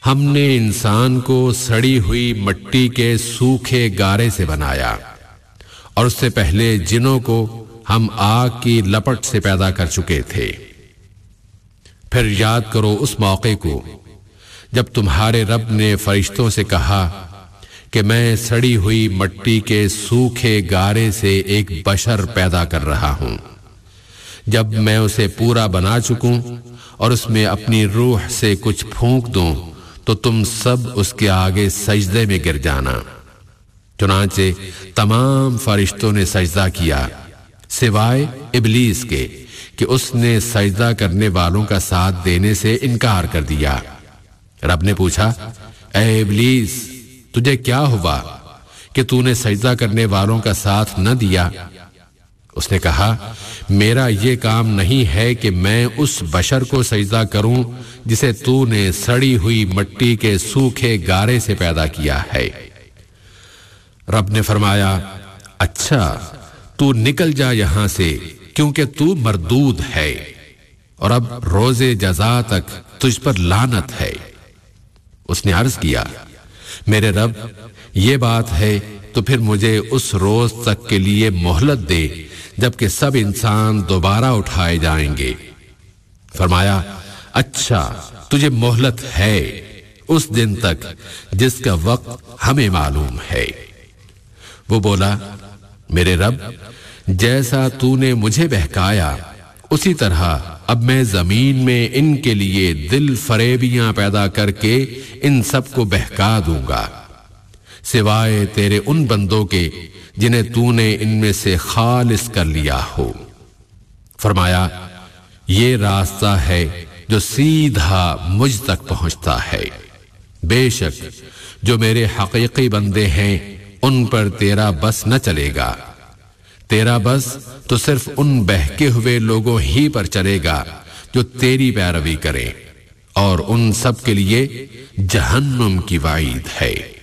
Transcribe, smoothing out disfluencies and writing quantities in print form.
ہم نے انسان کو سڑی ہوئی مٹی کے سوکھے گارے سے بنایا، اور اس سے پہلے جنوں کو ہم آگ کی لپٹ سے پیدا کر چکے تھے۔ پھر یاد کرو اس موقع کو جب تمہارے رب نے فرشتوں سے کہا کہ میں سڑی ہوئی مٹی کے سوکھے گارے سے ایک بشر پیدا کر رہا ہوں۔ جب میں اسے پورا بنا چکوں اور اس میں اپنی روح سے کچھ پھونک دوں تو تم سب اس کے آگے سجدے میں گر جانا۔ چنانچہ تمام فرشتوں نے سجدہ کیا سوائے ابلیس کے کہ اس نے سجدہ کرنے والوں کا ساتھ دینے سے انکار کر دیا۔ رب نے پوچھا، اے ابلیس، تجھے کیا ہوا کہ تو نے سجدہ کرنے والوں کا ساتھ نہ دیا؟ اس نے کہا، میرا یہ کام نہیں ہے کہ میں اس بشر کو سجدہ کروں جسے تو نے سڑی ہوئی مٹی کے سوکھے گارے سے پیدا کیا ہے۔ رب نے فرمایا، اچھا تو نکل جا یہاں سے، کیونکہ تو مردود ہے، اور اب روز جزا تک تجھ پر لعنت ہے۔ اس نے عرض کیا، میرے رب، یہ بات ہے تو پھر مجھے اس روز تک کے لیے مہلت دے جبکہ سب انسان دوبارہ اٹھائے جائیں گے۔ فرمایا، اچھا تجھے مہلت ہے اس دن تک جس کا وقت ہمیں معلوم ہے۔ وہ بولا، میرے رب، جیسا تو نے مجھے بہکایا اسی طرح اب میں زمین میں ان کے لیے دل فریبیاں پیدا کر کے ان سب کو بہکا دوں گا، سوائے تیرے ان بندوں کے جنہیں تو نے ان میں سے خالص کر لیا ہو۔ فرمایا، یہ راستہ ہے جو سیدھا مجھ تک پہنچتا ہے۔ بے شک جو میرے حقیقی بندے ہیں ان پر تیرا بس نہ چلے گا، تیرا بس تو صرف ان بہکے ہوئے لوگوں ہی پر چلے گا جو تیری پیروی کریں، اور ان سب کے لیے جہنم کی وعید ہے۔